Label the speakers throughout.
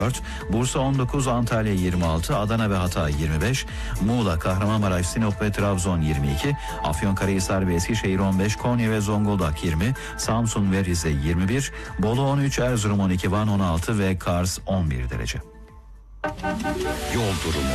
Speaker 1: Bursa 19, Antalya 26, Adana ve Hatay 25, Muğla, Kahramanmaraş, Sinop ve Trabzon 22, Afyonkarahisar ve Eskişehir 15, Konya ve Zonguldak 20, Samsun ve Rize 21, Bolu 13, Erzurum 12, Van 16 ve Kars 11 derece.
Speaker 2: Yol durumu.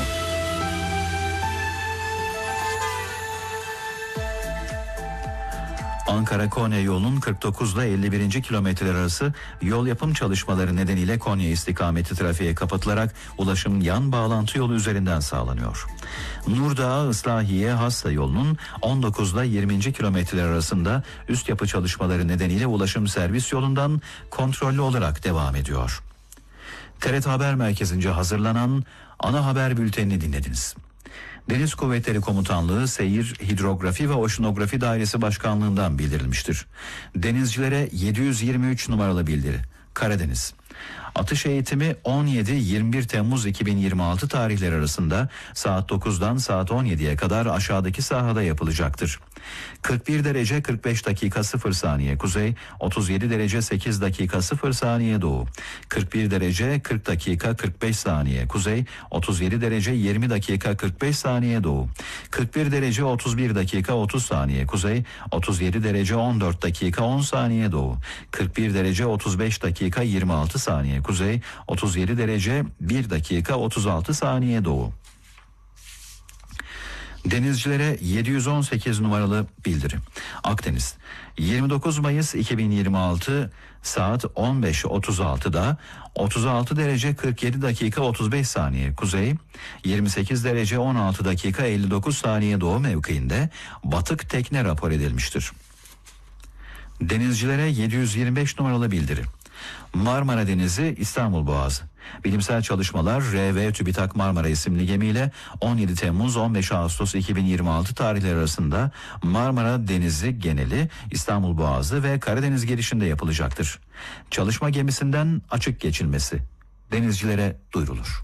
Speaker 1: Ankara-Konya yolunun 49 ile 51. kilometreler arası yol yapım çalışmaları nedeniyle Konya istikameti trafiğe kapatılarak ulaşım yan bağlantı yolu üzerinden sağlanıyor. Nurdağ-Islahiye Hasta yolunun 19 ile 20. kilometreler arasında üst yapı çalışmaları nedeniyle ulaşım servis yolundan kontrollü olarak devam ediyor. TRT Haber Merkezi'nce hazırlanan ana haber bültenini dinlediniz. Deniz Kuvvetleri Komutanlığı Seyir, Hidrografi ve Oşinografi Dairesi Başkanlığı'ndan bildirilmiştir. Denizcilere 723 numaralı bildiri. Karadeniz. Atış eğitimi 17-21 Temmuz 2026 tarihleri arasında saat 9'dan saat 17'ye kadar aşağıdaki sahada yapılacaktır. 41 derece 45 dakika 0 saniye kuzey, 37 derece 8 dakika 0 saniye doğu, 41 derece 40 dakika 45 saniye kuzey, 37 derece 20 dakika 45 saniye doğu, 41 derece 31 dakika 30 saniye kuzey, 37 derece 14 dakika 10 saniye doğu, 41 derece 35 dakika 26 saniye kuzey, 37 derece 1 dakika 36 saniye doğu. Denizcilere 718 numaralı bildiri. Akdeniz. 29 Mayıs 2026 saat 15.36'da 36 derece 47 dakika 35 saniye kuzey, 28 derece 16 dakika 59 saniye doğu mevkiinde batık tekne rapor edilmiştir. Denizcilere 725 numaralı bildiri. Marmara Denizi, İstanbul Boğazı. Bilimsel çalışmalar RV TÜBİTAK Marmara isimli gemiyle 17 Temmuz 15 Ağustos 2026 tarihleri arasında Marmara Denizi geneli, İstanbul Boğazı ve Karadeniz girişinde yapılacaktır. Çalışma gemisinden açık geçilmesi denizcilere duyurulur.